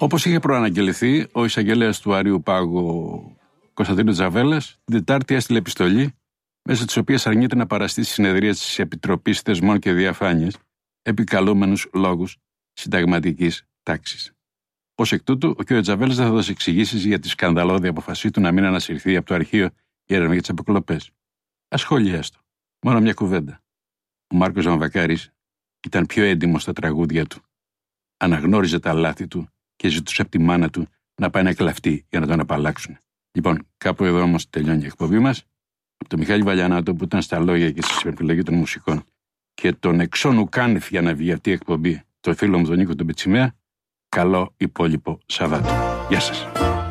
Όπως είχε προαναγγελθεί, ο εισαγγελέας του Αριού Πάγου Κωνσταντίνου Τζαβέλας την Τετάρτη έστειλε επιστολή, μέσω της οποίας αρνείται να παραστεί στις συνεδρίες της Επιτροπής Θεσμών και Διαφάνειας, επικαλούμενους λόγους συνταγματικής τάξης. Ως εκ τούτου, ο κ. Τζαβέλας δεν θα δώσει εξηγήσεις για τη σκανδαλώδη αποφασή του να μην ανασυρθεί από το αρχείο η έρευνα για τις αποκλοπές. Ασχόλια του. Μόνο μια κουβέντα. Ο Μάρκος Βαμβακάρης ήταν πιο έντιμος στα τραγούδια του. Αναγνώριζε τα λάθη του και ζητούσε από τη μάνα του να πάει να κλαφτεί για να τον απαλλάξουν. Λοιπόν, κάπου εδώ όμως τελειώνει η εκπομπή μας. Από τον Μιχάλη Βαλιανάτο που ήταν στα λόγια και στην επιλογή των μουσικών και τον εξώνου κάνευ για να βγει αυτή η εκπομπή, το φίλο μου τον Νίκο τον Πετσιμέα, καλό υπόλοιπο Σαββάτο. Γεια σας.